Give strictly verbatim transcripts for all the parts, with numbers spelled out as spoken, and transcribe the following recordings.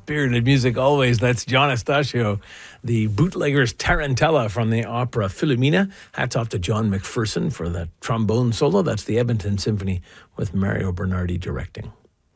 Spirited music always. That's John Estacio, the bootlegger's Tarantella from the opera Philomena. Hats off to John McPherson for the trombone solo. That's the Edmonton Symphony with Mario Bernardi directing.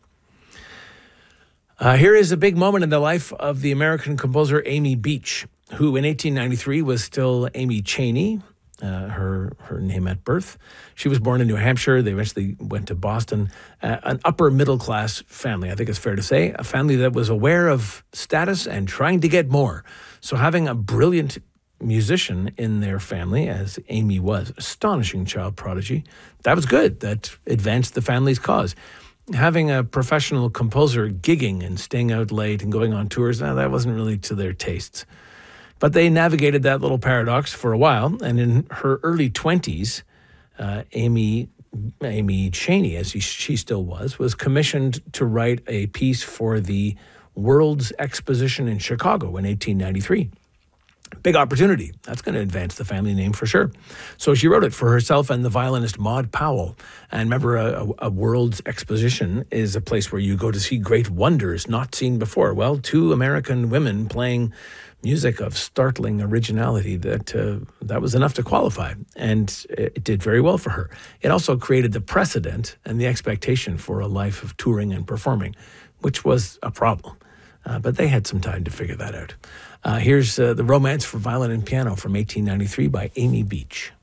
Uh, here is a big moment in the life of the American composer Amy Beach, who in eighteen ninety-three was still Amy Cheney, uh, her her name at birth. She was born in New Hampshire. They eventually went to Boston. Uh, an upper middle class family, I think it's fair to say, a family that was aware of status and trying to get more. So having a brilliant musician in their family, as Amy was, astonishing child prodigy, that was good. That advanced the family's cause. Having a professional composer gigging and staying out late and going on tours, no, that wasn't really to their tastes. But they navigated that little paradox for a while, and in her early twenties, uh, Amy Amy Cheney, as she, she still was, was commissioned to write a piece for the World's Exposition in Chicago in eighteen ninety-three. Big opportunity. That's going to advance the family name for sure. So she wrote it for herself and the violinist Maud Powell. And remember, a, a World's Exposition is a place where you go to see great wonders not seen before. Well, two American women playing music of startling originality, that uh, that was enough to qualify. And it did very well for her. It also created the precedent and the expectation for a life of touring and performing, which was a problem. Uh, but they had some time to figure that out. Uh, here's uh, The Romance for Violin and Piano from eighteen ninety-three by Amy Beach.